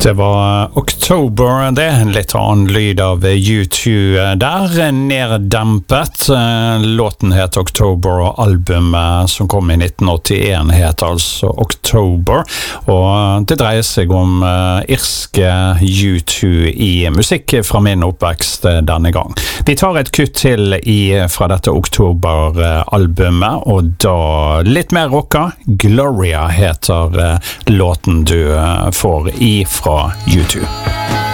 Det var October, det en litt annen lyd av U2 der, neddempet. Låten het October, og albumet som kom i 1981 het altså October, og det dreier seg om irske U2 i musikk fra min oppvekst denne gang. Vi tar et kutt til fra dette Oktober-albumet, og da litt mer rocka. Gloria heter låten du får fra YouTube.